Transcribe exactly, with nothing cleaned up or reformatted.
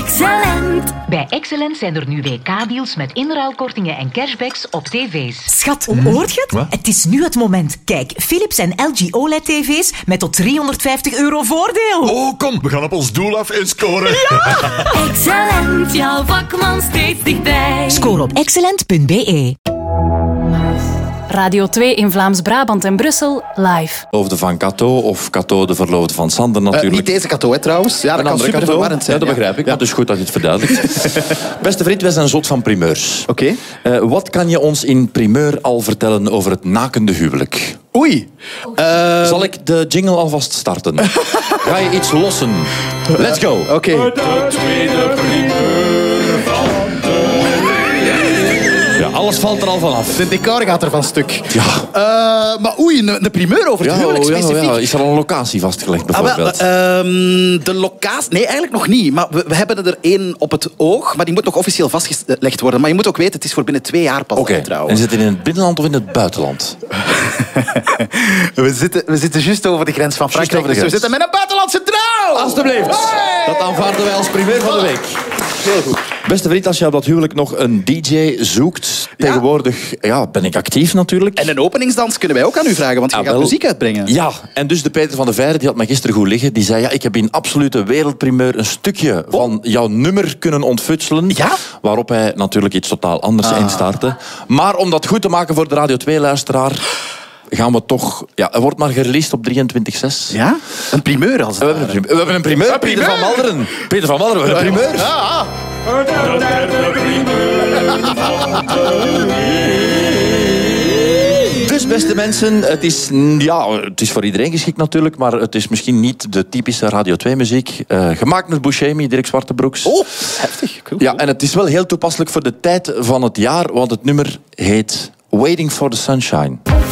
Excellent. Bij Excellent zijn er nu W K-deals met inruilkortingen en cashbacks op tv's. Schat, hoort je het? Wat? Het is nu het moment. Kijk, Philips en L G O L E D-tv's met tot driehonderdvijftig euro voordeel. Oh, kom, we gaan op ons doel af en scoren. Excellent, jouw vakman steeds dichtbij. Score op excellent punt b e. Radio twee in Vlaams-Brabant en Brussel, live. Verloofde van Cato of Cato de verloofde van Sander natuurlijk. Uh, niet deze Cato, hè, trouwens. Ja, dat Een kan andere super Cato. verwarrend zijn. Ja, dat begrijp ik. Ja. Maar het is goed dat je het verduidelijkt. Beste vriend, wij zijn zot van primeurs. Oké. Okay. Uh, wat kan je ons in primeur al vertellen over het nakende huwelijk? Oei. Uh... Zal ik de jingle alvast starten? Ga je iets lossen? Let's go. Oké. Okay. De tweede primeur van de Ja, alles valt er al vanaf. De decor gaat er van stuk. Ja. Uh, maar oei, een, een primeur over het Ja, huwelijk ja, specifiek. ja. Is er al een locatie vastgelegd, bijvoorbeeld? Ah, wel, uh, de locatie... Nee, eigenlijk nog niet. Maar we, we hebben er één op het oog. Maar die moet nog officieel vastgelegd worden. Maar je moet ook weten, het is voor binnen twee jaar pas Oké. okay. trouwen. En zit het in het binnenland of in het buitenland? we, zitten, we zitten juist over de grens van Frankrijk. over de Dus we grens. zitten met een buitenlandse trouw! Alsjeblieft. Hey! Dat aanvaarden wij als primeur van de week. Heel goed. Beste vriend, als je op dat huwelijk nog een D J zoekt... Ja? Tegenwoordig ja, ben ik actief natuurlijk. En een openingsdans kunnen wij ook aan u vragen, want je Ah, gaat wel. muziek uitbrengen. Ja, en dus de Peter van de Veire, die had mij gisteren goed liggen. Die zei, ja, ik heb in absolute wereldprimeur een stukje Oh. van jouw nummer kunnen ontfutselen. Ja? Waarop hij natuurlijk iets totaal anders Ah. instartte. Maar om dat goed te maken voor de Radio twee-luisteraar... gaan we toch... Ja, hij wordt maar gereleased op drieëntwintig zes. Ja? Een primeur als het We hebben een primeur. We hebben een primeur. Een Peter primeur. van Malderen. Peter van Malderen, we hebben een primeur. Ja. de derde primeur van de Dus beste mensen, het is, ja, het is voor iedereen geschikt natuurlijk, maar het is misschien niet de typische Radio twee muziek. Uh, gemaakt met Buscemi, Dirk Zwartebroeks. Oh, heftig. Cool. Ja, en het is wel heel toepasselijk voor de tijd van het jaar, want het nummer heet Waiting for the Sunshine.